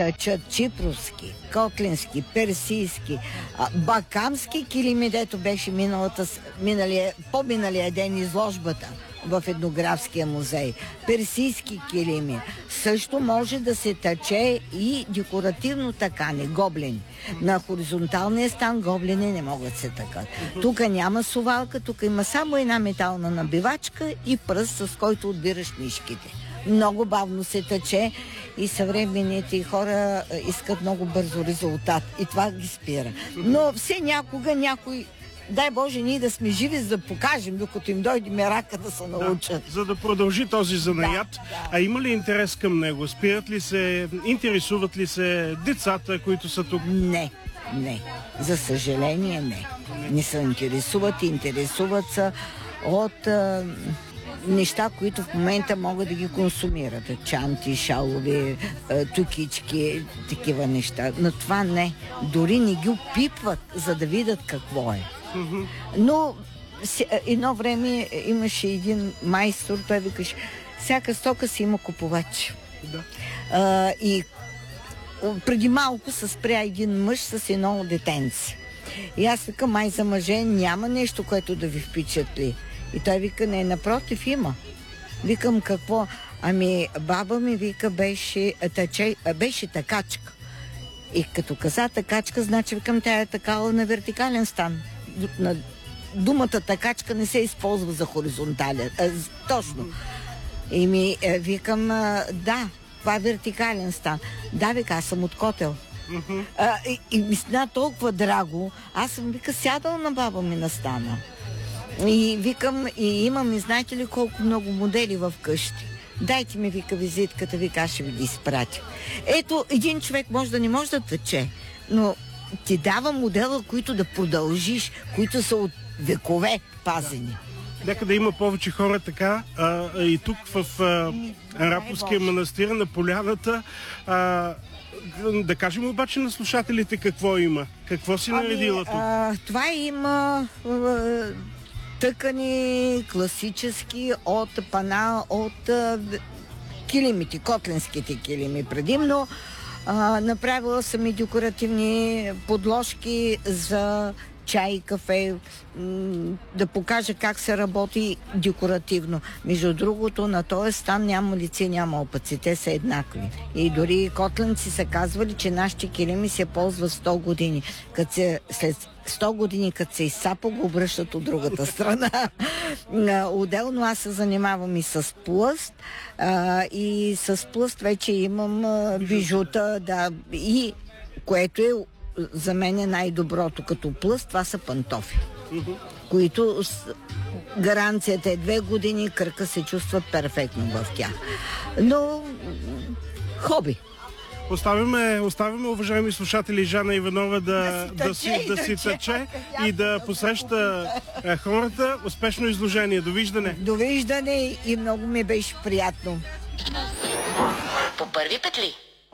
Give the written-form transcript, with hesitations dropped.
тъчат чипровски, котлински, персийски, бакамски килими, дето беше по-миналия ден изложбата в етнографския музей. Персийски килими. Също може да се тъче и декоративно такане, гоблени. На хоризонталния стан гоблени не могат да се тъкат. Тук няма сувалка, тук има само една метална набивачка и пръст, с който отбираш нишките. Много бавно се тъче и съвременните хора искат много бързо резултат. И това ги спира. Но все някога някой, дай Боже, ние да сме живи, за да покажем, докато им дойде мерака да се научат. За да продължи този занаят. А има ли интерес към него? Спират ли се, интересуват ли се децата, които са тук? Не. За съжаление не. Не се интересуват се от неща, които в момента могат да ги консумират. Чанти, шалове, тукички, такива неща. Но това не. Дори не ги опипват, за да видят какво е. Но едно време имаше един майстор, той викаше, всяка стока си има купувач. И преди малко се спря един мъж с едно детенце. И аз викам, май за мъже няма нещо, което да ви впечатли. И той вика, не, напротив, има. Викам, какво? Ами баба ми, вика, беше такачка. И като каза такачка, значи, викам, тя е такава на вертикален стан. Думата такачка не се използва за хоризонтален. Точно. И ми викам, да, това е вертикален стан. Да, вика, аз съм от Котел. И ми стана толкова драго. Аз съм, вика, сядал на баба ми на стана. И викам, и имам, и знаете ли колко много модели в къщи. Дайте ми, вика, визитката, вика, аз ще ви ги изпратя. Ето, един човек може да не може да тъче, но ти дава модела, които да продължиш, които са от векове пазени. Нека да има повече хора така, и тук в Араповския манастир на поляната. Да кажем обаче на слушателите какво има. Какво си наредила тук? Това има тъкани класически от пана, от килимите, котлинските килими предимно. Направила съм и декоративни подложки за чай, кафе, да покажа как се работи декоративно. Между другото, на този стан няма лице, няма опъци, те са еднакви. И дори котлинци са казвали, че нашите килими се ползват 100 години. След 100 години, като се изсапа, го обръщат от другата страна. Отделно аз се занимавам и с плъст. И с плъст вече имам бижута, да, и което е за мен е най-доброто като плъст, това са пантофи, които гаранцията е 2 години, кръка се чувства перфектно в тях. Но хоби. Оставяме, уважаеми слушатели, Жана Иванова да си тъче и да посреща хората. Успешно изложение. Довиждане! Довиждане и много ми беше приятно. По първи петли.